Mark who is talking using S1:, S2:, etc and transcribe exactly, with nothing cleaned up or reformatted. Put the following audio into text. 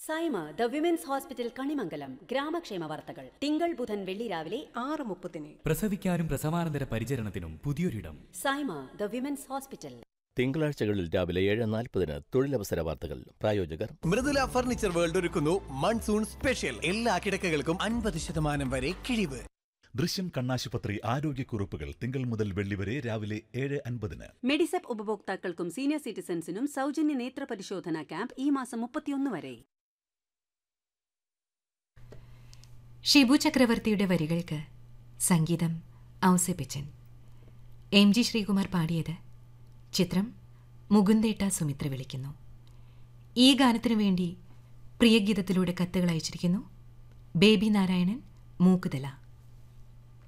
S1: Saima the women's hospital Kanimangalam ഗ്രാമക്ഷേമ വാർത്തകൾ തിങ്കൾ ബുധൻ വെള്ളി രാവിലെ ആറ് മുപ്പതിന്.
S2: പ്രസവിക്കാനും പ്രസവാനന്തര പരിചരണത്തിനും പുതിയൊരിടം.
S1: Saima the women's hospital.
S3: തിങ്കളാഴ്ചകളിൽ രാവിലെ ഏഴ് നാൽപ്പതിന് തൊഴിലവസര വാർത്തകൾ. പ്രായോജകർ
S4: മൃദുല ഫർണിച്ചർ വേൾഡ് ഒരുക്കുന്നു മൺസൂൺ സ്പെഷ്യൽ. എല്ലാ കിടക്കകൾക്കും അൻപത് ശതമാനം വരെ കിഴിവ്.
S5: ദൃശ്യം കണ്ണാശുപത്രി ആരോഗ്യക്കുറിപ്പുകൾ തിങ്കൾ മുതൽ വെള്ളി വരെ രാവിലെ ഏഴ് അൻപതിന്.
S1: മെഡിസെപ്പ് ഉപഭോക്താക്കൾക്കും സീനിയർ സിറ്റിസൺസിനും സൗജന്യ നേത്ര പരിശോധന ക്യാമ്പ് ഈ മാസം മുപ്പത്തിയൊന്ന് വരെ.
S6: ഷിബു ചക്രവർത്തിയുടെ വരികൾക്ക് സംഗീതം ഔസേപ്പിച്ചൻ. എം ജി ശ്രീകുമാർ പാടിയത്. ചിത്രം മുകുന്ദേട്ട സുമിത്ര വിളിക്കുന്നു. ഈ ഗാനത്തിനു വേണ്ടി പ്രിയഗീതത്തിലൂടെ കത്തുകൾ അയച്ചിരിക്കുന്നു ബേബി നാരായണൻ, മൂക്കുതല.